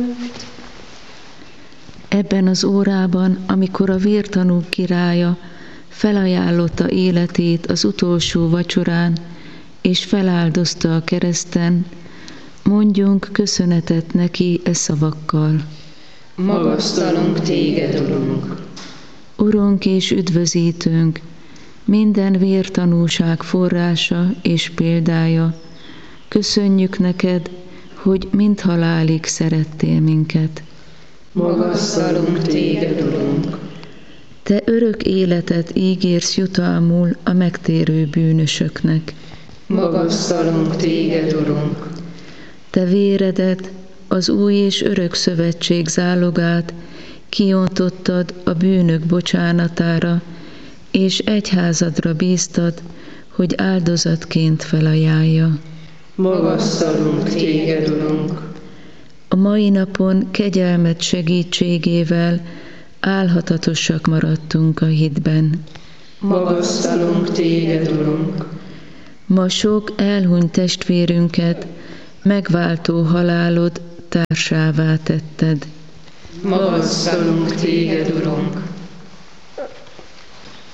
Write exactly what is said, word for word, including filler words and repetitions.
Ebben az órában, amikor a vértanúk királya felajánlotta életét az utolsó vacsorán, és feláldozta a kereszten, mondjunk köszönetet neki e szavakkal. Magasztalunk téged, Urunk! Urunk és üdvözítőnk, minden vértanúság forrása és példája, köszönjük neked, hogy mind halálig szerettél minket. Magasztalunk téged, Urunk! Te örök életet ígérsz jutalmul a megtérő bűnösöknek. Magasztalunk téged, Urunk! Te véredet, az új és örök szövetség zálogát kiöntötted a bűnök bocsánatára, és egyházadra bíztad, hogy áldozatként felajánlja. Magasztalunk téged, Urunk! A mai napon kegyelmed segítségével álhatatosak maradtunk a hitben. Magasztalunk téged, Urunk! Ma sok elhunyt testvérünket megváltó halálod társává tetted. Magasztalunk téged, Urunk!